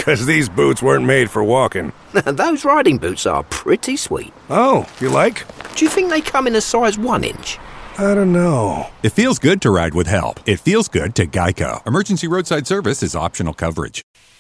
'cause these boots weren't made for walking. Those riding boots are pretty sweet. Oh, you like? Do you think they come in a size 1 inch? I don't know. It feels good to ride with help. It feels good to Geico. Emergency roadside service is optional coverage.